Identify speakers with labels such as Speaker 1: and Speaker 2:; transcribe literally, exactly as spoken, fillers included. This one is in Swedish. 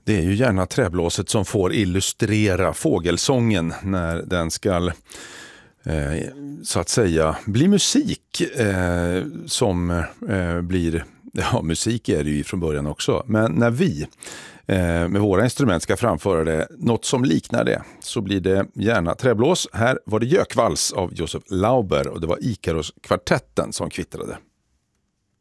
Speaker 1: Det är ju gärna träblåset som får illustrera fågelsången när den ska eh, så att säga bli musik eh, som eh, blir, ja musik är det ju från början också, men när vi eh, med våra instrument ska framföra det, något som liknar det, så blir det gärna träblås. Här var det Gökvals av Josef Lauber och det var Ikaros-kvartetten som kvittrade.